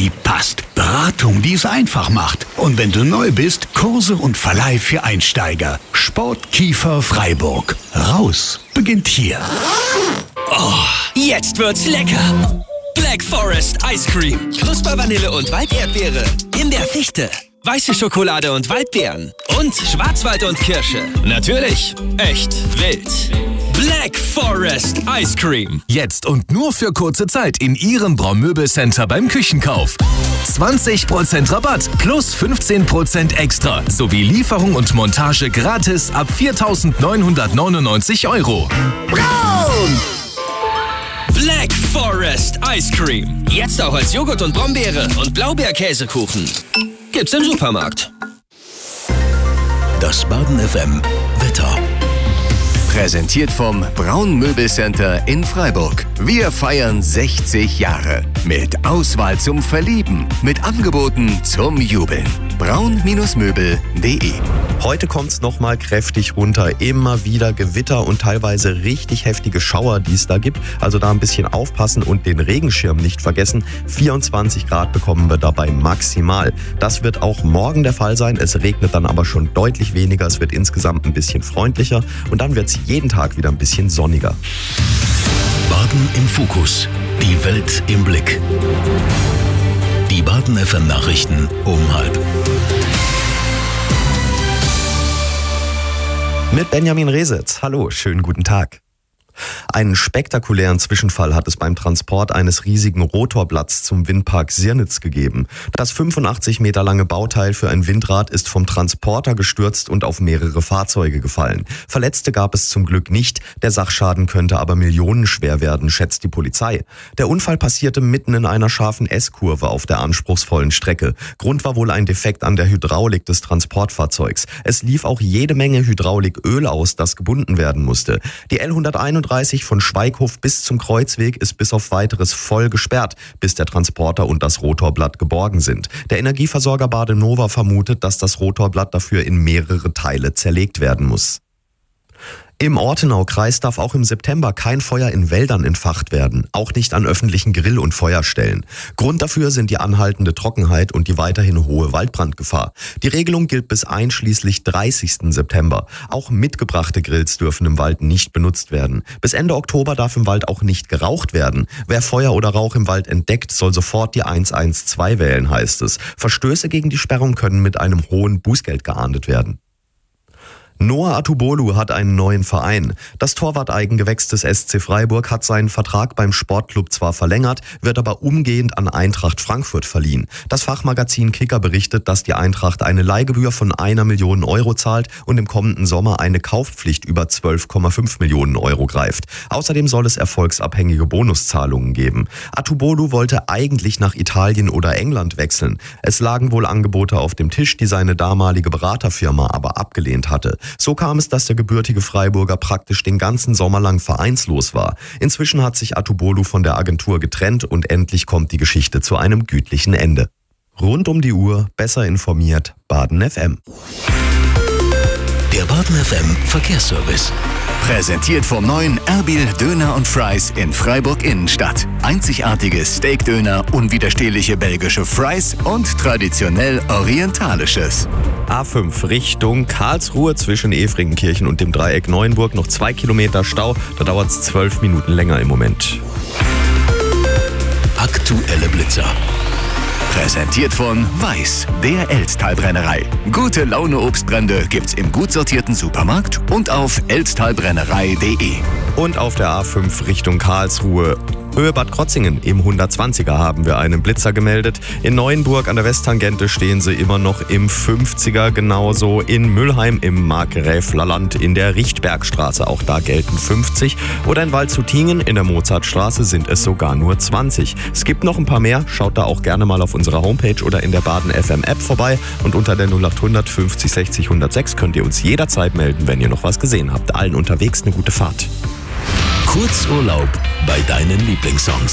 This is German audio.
die passt. Beratung, die es einfach macht. Und wenn du neu bist, Kurse und Verleih für Einsteiger. Sportkiefer Freiburg. Raus beginnt hier. Oh, jetzt wird's lecker. Black Forest Ice Cream. Knusper Vanille und Walderdbeere. Himbeerfichte. Weiße Schokolade und Waldbeeren. Und Schwarzwald und Kirsche. Natürlich echt wild. Black Forest Ice Cream. Jetzt und nur für kurze Zeit in Ihrem Braun-Möbel-Center beim Küchenkauf. 20% Rabatt plus 15% extra. Sowie Lieferung und Montage gratis ab 4.999 €. Braun! Black Forest Ice Cream. Jetzt auch als Joghurt und Brombeere und Blaubeerkäsekuchen. Gibt's im Supermarkt. Das Baden FM Wetter. Präsentiert vom Braun-Möbel-Center in Freiburg. Wir feiern 60 Jahre. Mit Auswahl zum Verlieben. Mit Angeboten zum Jubeln. braun-möbel.de. Heute kommt's nochmal kräftig runter. Immer wieder Gewitter und teilweise richtig heftige Schauer, die es da gibt. Also da ein bisschen aufpassen und den Regenschirm nicht vergessen. 24 Grad bekommen wir dabei maximal. Das wird auch morgen der Fall sein. Es regnet dann aber schon deutlich weniger. Es wird insgesamt ein bisschen freundlicher. Und dann wird's jeden Tag wieder ein bisschen sonniger. Baden im Fokus. Die Welt im Blick. Die Baden FM Nachrichten um 12:30. Mit Benjamin Resitz. Hallo, schönen guten Tag. Einen spektakulären Zwischenfall hat es beim Transport eines riesigen Rotorblatts zum Windpark Sirnitz gegeben. Das 85 Meter lange Bauteil für ein Windrad ist vom Transporter gestürzt und auf mehrere Fahrzeuge gefallen. Verletzte gab es zum Glück nicht, der Sachschaden könnte aber millionenschwer werden, schätzt die Polizei. Der Unfall passierte mitten in einer scharfen S-Kurve auf der anspruchsvollen Strecke. Grund war wohl ein Defekt an der Hydraulik des Transportfahrzeugs. Es lief auch jede Menge Hydrauliköl aus, das gebunden werden musste. Die L131 von Schweighof bis zum Kreuzweg ist bis auf Weiteres voll gesperrt, bis der Transporter und das Rotorblatt geborgen sind. Der Energieversorger Badenova vermutet, dass das Rotorblatt dafür in mehrere Teile zerlegt werden muss. Im Ortenaukreis darf auch im September kein Feuer in Wäldern entfacht werden, auch nicht an öffentlichen Grill- und Feuerstellen. Grund dafür sind die anhaltende Trockenheit und die weiterhin hohe Waldbrandgefahr. Die Regelung gilt bis einschließlich 30. September. Auch mitgebrachte Grills dürfen im Wald nicht benutzt werden. Bis Ende Oktober darf im Wald auch nicht geraucht werden. Wer Feuer oder Rauch im Wald entdeckt, soll sofort die 112 wählen, heißt es. Verstöße gegen die Sperrung können mit einem hohen Bußgeld geahndet werden. Noah Atubolu hat einen neuen Verein. Das Torwart-Eigengewächs des SC Freiburg hat seinen Vertrag beim Sportclub zwar verlängert, wird aber umgehend an Eintracht Frankfurt verliehen. Das Fachmagazin Kicker berichtet, dass die Eintracht eine Leihgebühr von 1 Million € zahlt und im kommenden Sommer eine Kaufpflicht über 12,5 Millionen € greift. Außerdem soll es erfolgsabhängige Bonuszahlungen geben. Atubolu wollte eigentlich nach Italien oder England wechseln. Es lagen wohl Angebote auf dem Tisch, die seine damalige Beraterfirma aber abgelehnt hatte. So kam es, dass der gebürtige Freiburger praktisch den ganzen Sommer lang vereinslos war. Inzwischen hat sich Atubolu von der Agentur getrennt und endlich kommt die Geschichte zu einem gütlichen Ende. Rund um die Uhr, besser informiert, Baden FM. Der Baden FM Verkehrsservice. Präsentiert vom neuen Erbil Döner und Fries in Freiburg Innenstadt. Einzigartiges Steakdöner, unwiderstehliche belgische Fries und traditionell orientalisches. A5 Richtung Karlsruhe zwischen Efringenkirchen und dem Dreieck Neuenburg. Noch 2 Kilometer Stau, da dauert es 12 Minuten länger im Moment. Aktuelle Blitzer. Präsentiert von Weiß, der Elztal-Brennerei. Gute Laune Obstbrände gibt's im gut sortierten Supermarkt und auf elztalbrennerei.de. Und auf der A5 Richtung Karlsruhe, Höhe Bad Krotzingen im 120er haben wir einen Blitzer gemeldet. In Neuenburg an der Westtangente stehen sie immer noch im 50er, genauso in Müllheim im Markgräflerland in der Richtbergstraße. Auch da gelten 50. Oder in Waldshutingen in der Mozartstraße sind es sogar nur 20. Es gibt noch ein paar mehr. Schaut da auch gerne mal auf unserer Homepage oder in der Baden FM App vorbei. Und unter der 0800 50 60 106 könnt ihr uns jederzeit melden, wenn ihr noch was gesehen habt. Allen unterwegs eine gute Fahrt. Kurzurlaub bei deinen Lieblingssongs.